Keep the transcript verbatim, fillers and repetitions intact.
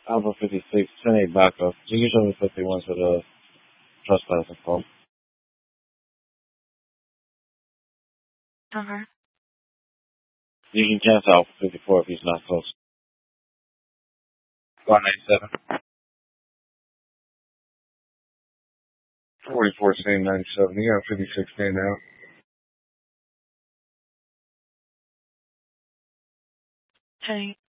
Alpha fifty-six, ten eight backup. You can show me fifty-one to the trespassing call. Okay. You can cancel Alpha fifty-four if he's not close. one ninety-seven. forty-four, same ninety-seven. You got fifty-six day now. Hey.